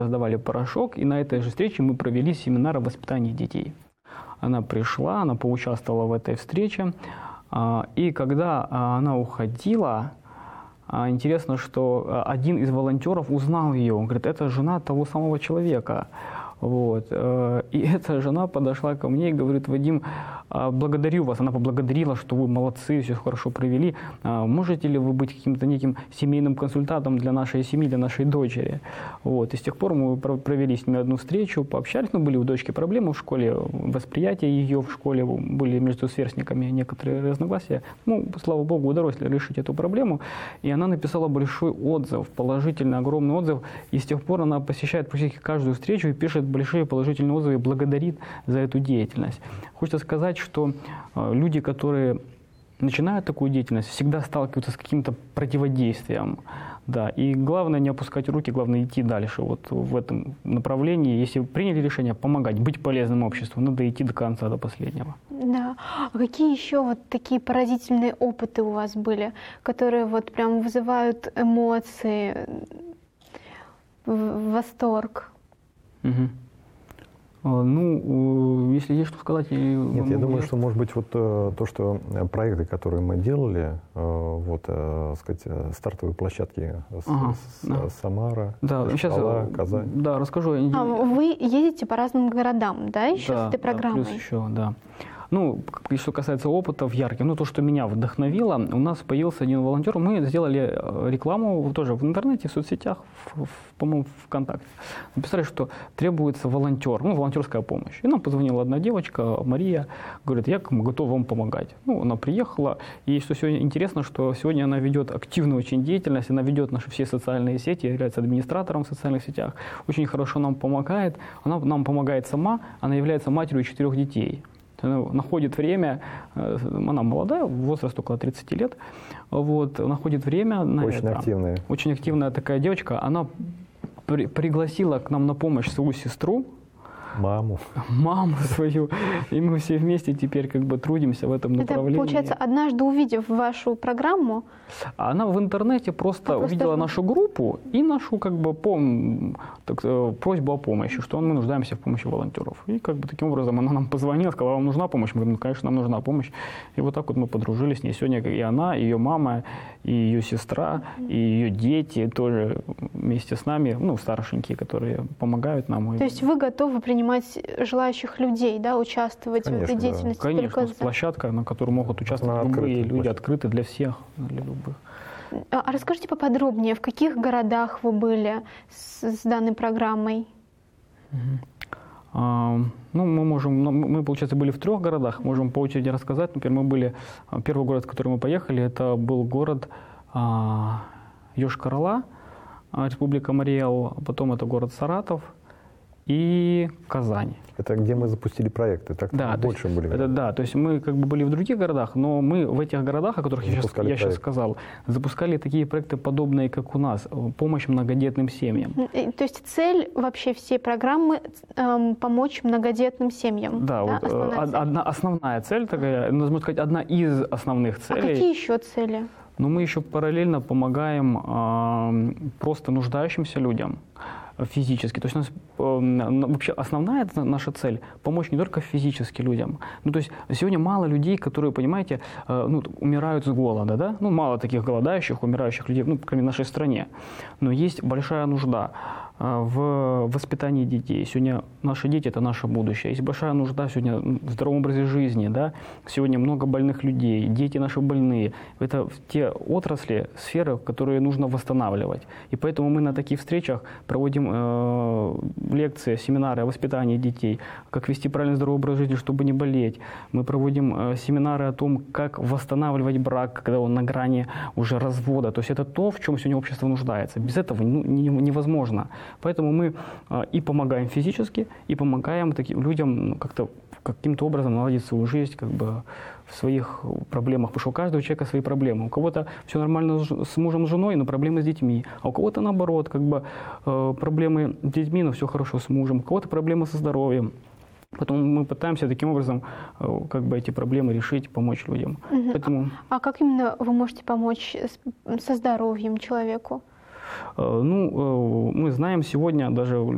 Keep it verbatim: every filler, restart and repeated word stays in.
раздавали порошок, и на этой же встрече мы провели семинар о воспитании детей. Она пришла, она поучаствовала в этой встрече, и когда она уходила, интересно, что один из волонтеров узнал ее, он говорит, это жена того самого человека. Вот. И эта жена подошла ко мне и говорит, Вадим, благодарю вас. Она поблагодарила, что вы молодцы, все хорошо провели. Можете ли вы быть каким-то неким семейным консультантом для нашей семьи, для нашей дочери? Вот. И с тех пор мы провели с ними одну встречу, пообщались. Ну, были у дочки проблемы в школе, восприятие ее в школе, были между сверстниками некоторые разногласия. Ну, слава богу, удалось решить эту проблему. И она написала большой отзыв, положительный, огромный отзыв. И с тех пор она посещает практически каждую встречу и пишет большие положительные отзывы и благодарит за эту деятельность. Хочется сказать, что люди, которые начинают такую деятельность, всегда сталкиваются с каким-то противодействием. Да. И главное не опускать руки, главное идти дальше вот в этом направлении. Если приняли решение помогать, быть полезным обществу, надо идти до конца, до последнего. Да. А какие еще вот такие поразительные опыты у вас были, которые вот прям вызывают эмоции, восторг? Угу. Ну, если есть что сказать... Нет, я думаю, что, может быть, вот то, что проекты, которые мы делали, вот, сказать, стартовые площадки ага, с, да. Самара, да, Махачкала, сейчас, Казань. Да, расскажу. А вы едете по разным городам, да, еще да, с этой программой? Да, плюс еще, да. Ну, что касается опытов ярких, ну, то, что меня вдохновило, у нас появился один волонтер, мы сделали рекламу тоже в интернете, в соцсетях, в, в, по-моему, ВКонтакте. Написали, что требуется волонтер, ну, волонтерская помощь. И нам позвонила одна девочка, Мария, говорит, я готова вам помогать. Ну, она приехала, и что сегодня интересно, что сегодня она ведет активную очень деятельность, она ведет наши все социальные сети, является администратором в социальных сетях, очень хорошо нам помогает, она нам помогает сама, она является матерью четырех детей. Она находит время, она молодая, возраст около тридцати лет, вот, находит время на Очень это. активная. Очень активная такая девочка. Она при, пригласила к нам на помощь свою сестру, маму. Маму свою. И мы все вместе теперь как бы трудимся в этом направлении. Это, получается, однажды увидев вашу программу... Она в интернете просто, а, просто увидела нашу группу и нашу как бы пом... так, просьбу о помощи, что мы нуждаемся в помощи волонтеров. И как бы таким образом она нам позвонила, сказала, вам нужна помощь? Мы говорим, ну, конечно, нам нужна помощь. И вот так вот мы подружились с ней. Сегодня и она, и ее мама, и ее сестра, и ее дети тоже вместе с нами, ну, старшенькие, которые помогают нам. То есть вы готовы принимать желающих людей, да, участвовать Конечно, в этой деятельности? Да. Конечно, только за... площадка, на которой могут участвовать Она любые люди, площадка. открыты для всех, для любых. А расскажите поподробнее, в каких городах вы были с, с данной программой? Угу. А, ну, мы можем, мы, получается, были в трех городах, можем по очереди рассказать. Например, мы были, первый город, в который мы поехали, это был город а, Йошкар-Ола, Республика Марий-Эл, потом это город Саратов и Казань. Это где мы запустили проекты, так да, больше есть, были. Это, да, то есть мы как бы были в других городах, но мы в этих городах, о которых я сейчас, я сейчас сказал, запускали такие проекты, подобные, как у нас, помощь многодетным семьям. То есть цель вообще всей программы эм, помочь многодетным семьям? Да, да? Вот, основная, цель. Одна, основная цель такая, можно сказать, одна из основных целей. А какие еще цели? Но мы еще параллельно помогаем э, просто нуждающимся людям физически. То есть у нас э, вообще основная наша цель – помочь не только физически людям. Ну, то есть сегодня мало людей, которые, понимаете, э, ну, умирают с голода, да? Ну, мало таких голодающих, умирающих людей, ну, кроме нашей стране. Но есть большая нужда э, в воспитании детей. Сегодня наши дети – это наше будущее. Есть большая нужда сегодня в здоровом образе жизни, да? Сегодня много больных людей, дети наши больные. Это те отрасли, сферы, которые нужно восстанавливать. И поэтому мы на таких встречах проводим лекции, семинары о воспитании детей, как вести правильный здоровый образ жизни, чтобы не болеть. Мы проводим семинары о том, как восстанавливать брак, когда он на грани уже развода. То есть это то, в чем сегодня общество нуждается. Без этого ну, невозможно. Поэтому мы и помогаем физически, и помогаем таким людям ну, как-то каким-то образом наладить свою жизнь, как бы в своих проблемах, потому что у каждого человека свои проблемы. У кого-то все нормально с мужем, с женой, но проблемы с детьми, а у кого-то наоборот, как бы э, проблемы с детьми, но все хорошо с мужем, у кого-то проблемы со здоровьем. Поэтому мы пытаемся таким образом э, как бы эти проблемы решить, помочь людям. Угу. Поэтому... А, а как именно вы можете помочь со здоровьем человеку? Э, ну, э, мы знаем сегодня даже